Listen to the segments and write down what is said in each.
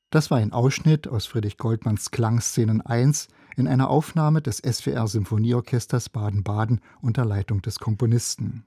Das war ein Ausschnitt aus Friedrich Goldmanns Klangszenen 1 in einer Aufnahme des SWR Symphonieorchesters Baden-Baden unter Leitung des Komponisten.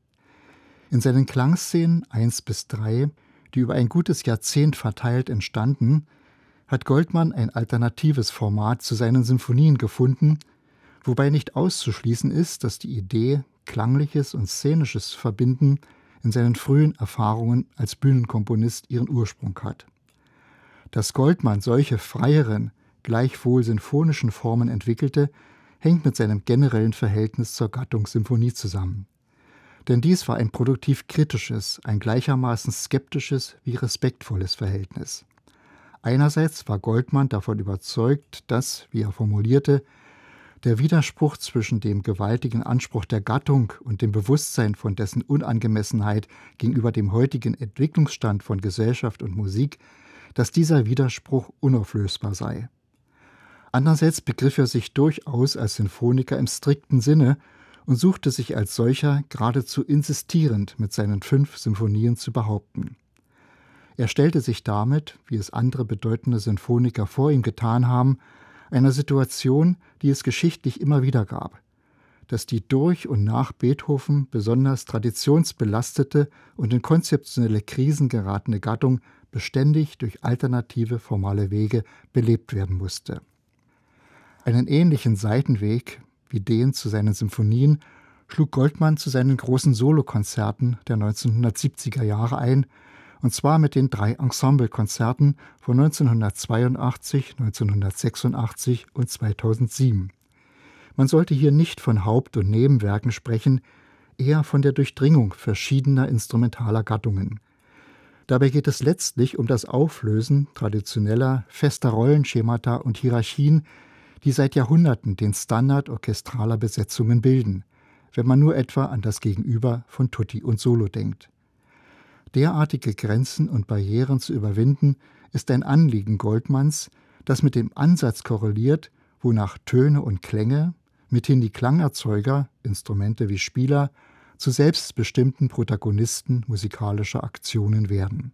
In seinen Klangszenen 1 bis 3, die über ein gutes Jahrzehnt verteilt entstanden, hat Goldman ein alternatives Format zu seinen Symphonien gefunden, wobei nicht auszuschließen ist, dass die Idee, Klangliches und Szenisches zu verbinden, in seinen frühen Erfahrungen als Bühnenkomponist ihren Ursprung hat. Dass Goldman solche freieren, gleichwohl sinfonischen Formen entwickelte, hängt mit seinem generellen Verhältnis zur Gattung Symphonie zusammen. Denn dies war ein produktiv kritisches, ein gleichermaßen skeptisches wie respektvolles Verhältnis. Einerseits war Goldman davon überzeugt, dass, wie er formulierte, der Widerspruch zwischen dem gewaltigen Anspruch der Gattung und dem Bewusstsein von dessen Unangemessenheit gegenüber dem heutigen Entwicklungsstand von Gesellschaft und Musik, dass dieser Widerspruch unauflösbar sei. Andererseits begriff er sich durchaus als Sinfoniker im strikten Sinne und suchte sich als solcher geradezu insistierend mit seinen 5 Symphonien zu behaupten. Er stellte sich damit, wie es andere bedeutende Sinfoniker vor ihm getan haben, einer Situation, die es geschichtlich immer wieder gab, dass die durch und nach Beethoven besonders traditionsbelastete und in konzeptionelle Krisen geratene Gattung beständig durch alternative formale Wege belebt werden musste. Einen ähnlichen Seitenweg wie den zu seinen Symphonien schlug Goldman zu seinen großen Solokonzerten der 1970er Jahre ein, und zwar mit den 3 Ensemblekonzerten von 1982, 1986 und 2007. Man sollte hier nicht von Haupt- und Nebenwerken sprechen, eher von der Durchdringung verschiedener instrumentaler Gattungen. Dabei geht es letztlich um das Auflösen traditioneller, fester Rollenschemata und Hierarchien, die seit Jahrhunderten den Standard orchestraler Besetzungen bilden, wenn man nur etwa an das Gegenüber von Tutti und Solo denkt. Derartige Grenzen und Barrieren zu überwinden, ist ein Anliegen Goldmanns, das mit dem Ansatz korreliert, wonach Töne und Klänge, mithin die Klangerzeuger, Instrumente wie Spieler, zu selbstbestimmten Protagonisten musikalischer Aktionen werden.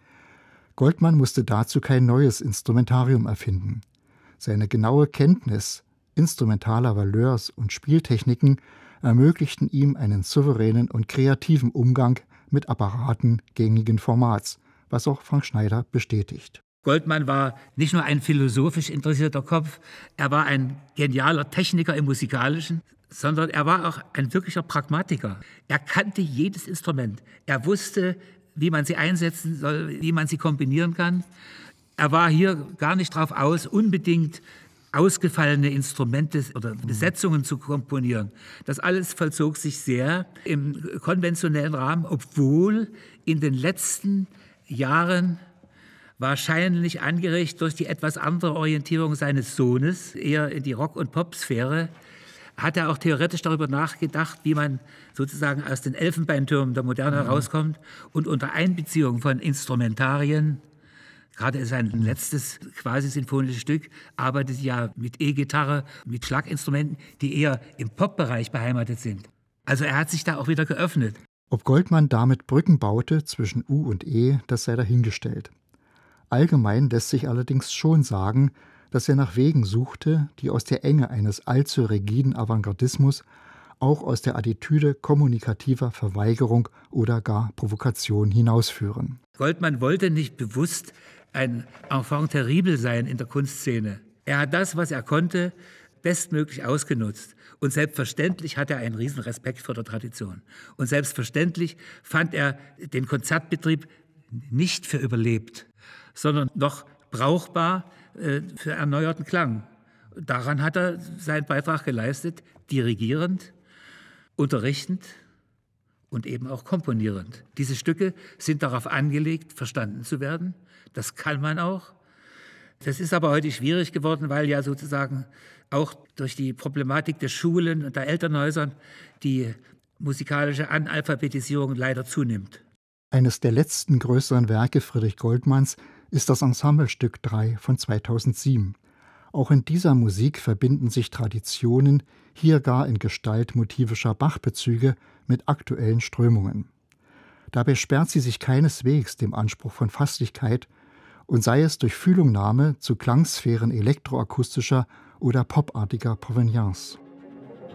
Goldman musste dazu kein neues Instrumentarium erfinden. Seine genaue Kenntnis instrumentaler Valeurs und Spieltechniken ermöglichten ihm einen souveränen und kreativen Umgang mit Apparaten gängigen Formats, was auch Frank Schneider bestätigt. Goldman war nicht nur ein philosophisch interessierter Kopf, er war ein genialer Techniker im Musikalischen, sondern er war auch ein wirklicher Pragmatiker. Er kannte jedes Instrument. Er wusste, wie man sie einsetzen soll, wie man sie kombinieren kann. Er war hier gar nicht darauf aus, unbedingt ausgefallene Instrumente oder Besetzungen zu komponieren. Das alles vollzog sich sehr im konventionellen Rahmen, obwohl in den letzten Jahren wahrscheinlich angeregt durch die etwas andere Orientierung seines Sohnes, eher in die Rock- und Pop-Sphäre, hat er auch theoretisch darüber nachgedacht, wie man sozusagen aus den Elfenbeintürmen der Moderne herauskommt und unter Einbeziehung von Instrumentarien, gerade sein letztes quasi sinfonisches Stück, arbeitet ja mit E-Gitarre, mit Schlaginstrumenten, die eher im Pop-Bereich beheimatet sind. Also er hat sich da auch wieder geöffnet. Ob Goldman damit Brücken baute zwischen U und E, das sei dahingestellt. Allgemein lässt sich allerdings schon sagen, dass er nach Wegen suchte, die aus der Enge eines allzu rigiden Avantgardismus auch aus der Attitüde kommunikativer Verweigerung oder gar Provokation hinausführen. Goldman wollte nicht bewusst ein Enfant terrible sein in der Kunstszene. Er hat das, was er konnte, bestmöglich ausgenutzt. Und selbstverständlich hat er einen riesen Respekt vor der Tradition. Und selbstverständlich fand er den Konzertbetrieb nicht für überlebt, sondern noch brauchbar für erneuerten Klang. Daran hat er seinen Beitrag geleistet, dirigierend, unterrichtend und eben auch komponierend. Diese Stücke sind darauf angelegt, verstanden zu werden. Das kann man auch. Das ist aber heute schwierig geworden, weil ja sozusagen auch durch die Problematik der Schulen und der Elternhäusern die musikalische Analphabetisierung leider zunimmt. Eines der letzten größeren Werke Friedrich Goldmanns ist das Ensemblestück 3 von 2007. Auch in dieser Musik verbinden sich Traditionen, hier gar in Gestalt motivischer Bach-Bezüge, mit aktuellen Strömungen. Dabei sperrt sie sich keineswegs dem Anspruch von Fasslichkeit und sei es durch Fühlungnahme zu Klangsphären elektroakustischer oder popartiger Provenienz.